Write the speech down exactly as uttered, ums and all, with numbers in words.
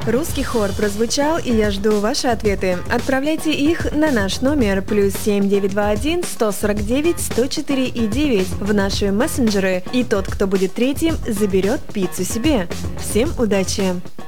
Русский хор прозвучал, и я жду ваши ответы. Отправляйте их на наш номер плюс семь девять два один сто сорок девять сто четыре и девять в наши мессенджеры, и тот, кто будет третьим, заберет пиццу себе. Всем удачи!